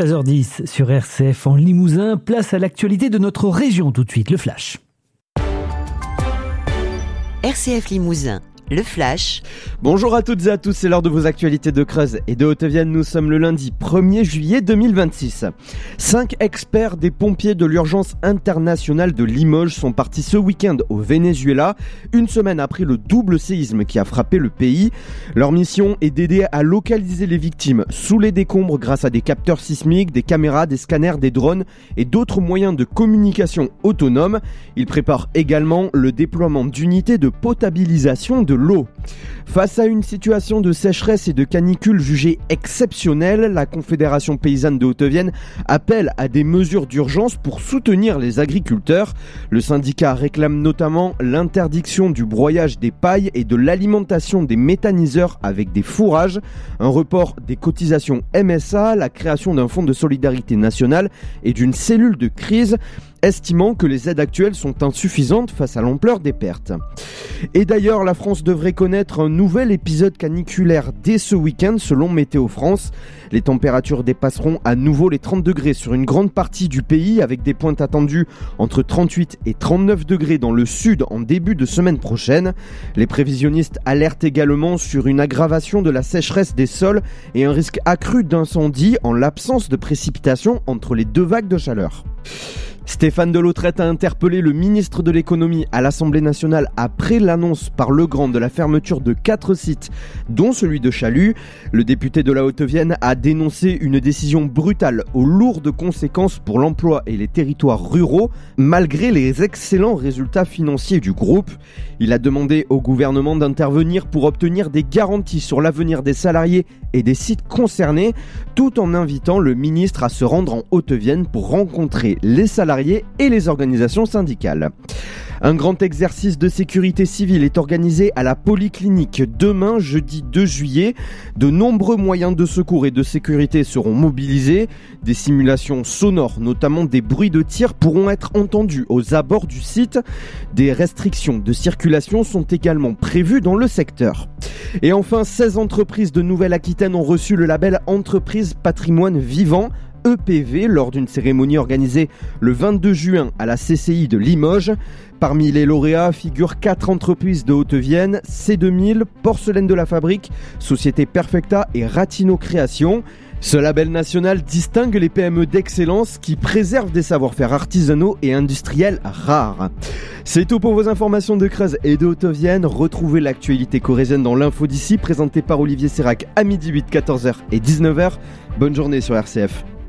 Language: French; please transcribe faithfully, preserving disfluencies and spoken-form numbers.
treize heures dix sur R C F en Limousin. Place à l'actualité de notre région tout de suite, le Flash. R C F Limousin, le Flash. Bonjour à toutes et à tous, c'est l'heure de vos actualités de Creuse et de Haute-Vienne. Nous sommes le lundi premier juillet deux mille vingt-six. Cinq experts des pompiers de l'urgence internationale de Limoges sont partis ce week-end au Venezuela, une semaine après le double séisme qui a frappé le pays. Leur mission est d'aider à localiser les victimes sous les décombres grâce à des capteurs sismiques, des caméras, des scanners, des drones et d'autres moyens de communication autonomes. Ils préparent également le déploiement d'unités de potabilisation de l'eau. Face à une situation de sécheresse et de canicule jugée exceptionnelle, la Confédération paysanne de Haute-Vienne appelle à des mesures d'urgence pour soutenir les agriculteurs. Le syndicat réclame notamment l'interdiction du broyage des pailles et de l'alimentation des méthaniseurs avec des fourrages, un report des cotisations M S A, la création d'un fonds de solidarité nationale et d'une cellule de crise, estimant que les aides actuelles sont insuffisantes face à l'ampleur des pertes. Et d'ailleurs, la France devrait connaître un nouvel épisode caniculaire dès ce week-end selon Météo France. Les températures dépasseront à nouveau les trente degrés sur une grande partie du pays, avec des pointes attendues entre trente-huit et trente-neuf degrés dans le sud en début de semaine prochaine. Les prévisionnistes alertent également sur une aggravation de la sécheresse des sols et un risque accru d'incendie en l'absence de précipitations entre les deux vagues de chaleur. Stéphane Delautrette a interpellé le ministre de l'économie à l'Assemblée nationale après l'annonce par Legrand de la fermeture de quatre sites, dont celui de Chalut. Le député de la Haute-Vienne a dénoncé une décision brutale aux lourdes conséquences pour l'emploi et les territoires ruraux, malgré les excellents résultats financiers du groupe. Il a demandé au gouvernement d'intervenir pour obtenir des garanties sur l'avenir des salariés et des sites concernés, tout en invitant le ministre à se rendre en Haute-Vienne pour rencontrer les salariés et les organisations syndicales. Un grand exercice de sécurité civile est organisé à la Polyclinique demain, jeudi deux juillet. De nombreux moyens de secours et de sécurité seront mobilisés. Des simulations sonores, notamment des bruits de tir, pourront être entendus aux abords du site. Des restrictions de circulation sont également prévues dans le secteur. Et enfin, seize entreprises de Nouvelle-Aquitaine ont reçu le label Entreprise Patrimoine Vivant, E P V, lors d'une cérémonie organisée le vingt-deux juin à la C C I de Limoges. Parmi les lauréats figurent quatre entreprises de Haute-Vienne, C deux mille, Porcelaine de la Fabrique, Société Perfecta et Ratino Création. Ce label national distingue les P M E d'excellence qui préservent des savoir-faire artisanaux et industriels rares. C'est tout pour vos informations de Creuse et de Haute-Vienne. Retrouvez l'actualité corrézienne dans l'info d'ici, présentée par Olivier Sérac à midi huit, quatorze heures et dix-neuf heures. Bonne journée sur R C F.